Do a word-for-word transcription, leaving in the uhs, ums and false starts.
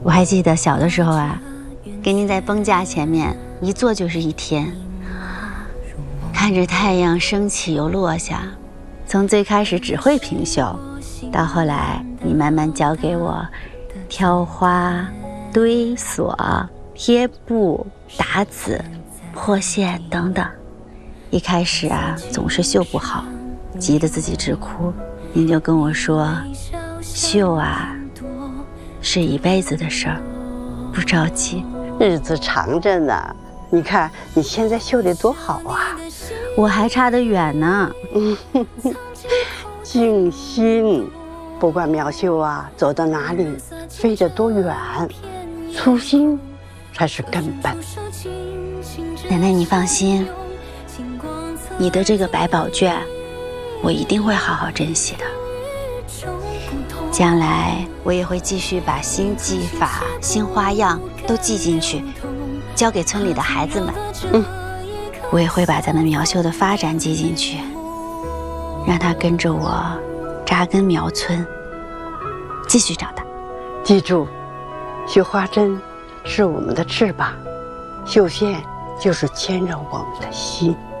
我还记得小的时候啊，给您在绷架前面一坐就是一天，看着太阳升起又落下，从最开始只会平绣，到后来你慢慢教给我挑花、堆锁、贴布、打籽、破线等等。一开始啊，总是绣不好，急得自己直哭。您就跟我说，绣啊是一辈子的事儿，不着急， 日子长着呢。你看你现在绣得多好啊！ 我还差得远呢。 嗯，静心，不管苗绣啊走到哪里，飞得多远，初心才是根本。 奶奶你放心，你的这个百宝卷，我一定会好好珍惜的。将来我也会继续把新技法、新花样都记进去，教给村里的孩子们。嗯，我也会把咱们苗绣的发展记进去，让它跟着我扎根苗村，继续长大。 记住，绣花针是我们的翅膀，绣线就是牵着我们的心。